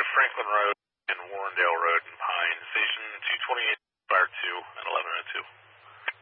Franklin Road and Warrendale Road in Pine, Station 228, Fire 2 and 1102.